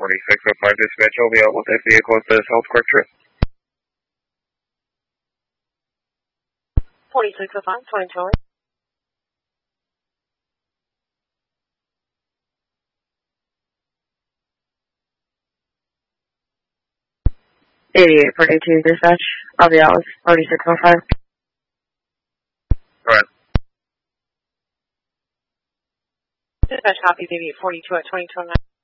4605 dispatch. I'll be out with that vehicle at the Health Corp trip. 4605, 22. 8842 dispatch. I'll be out with 4605. Alright. Dispatch copy, 8842 at 2209.